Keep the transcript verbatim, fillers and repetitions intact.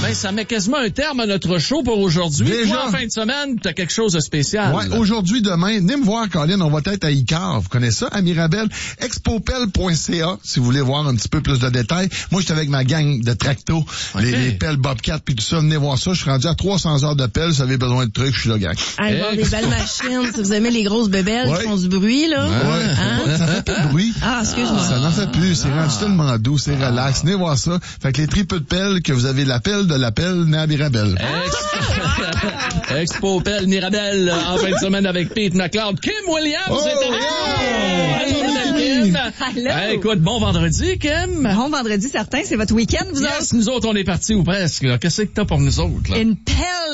Ben, ça met quasiment un terme à notre show pour aujourd'hui. Déjà. Toi, en fin de semaine, t'as quelque chose de spécial. Ouais, aujourd'hui, demain, venez me voir, Colin, on va être à Icar. Vous connaissez ça, à Mirabel? expopel point c a, si vous voulez voir un petit peu plus de détails. Moi, j'étais avec ma gang de tracto, Okay. les, les pelles Bobcat puis tout ça. Venez voir ça. Je suis rendu à trois cents heures de pelles. Si vous avez besoin de trucs, je suis là, gang. Hey, voir des belles machines. Si vous aimez les grosses bébelles Ouais. qui font du bruit, là. Ouais. Hein? Ça fait plus de bruit. Ah, excuse-moi. Ça n'en fait plus. C'est rendu tellement doux. C'est relax. Venez voir ça. Fait que les tripes de pelles, que vous avez la pelle de la pelle, née à Mirabel. Ex- Expo Pelle Mirabel en fin de semaine avec Pete McLeod. Kim Williams Oh, est avec yeah! nous. Bonne Kim. Allô? Hey, écoute, bon vendredi, Kim. Bon vendredi certain, c'est votre week-end, vous Yes, nous autres, on est partis ou presque. là. Qu'est-ce que t'as pour nous autres, là? autres? Une pelle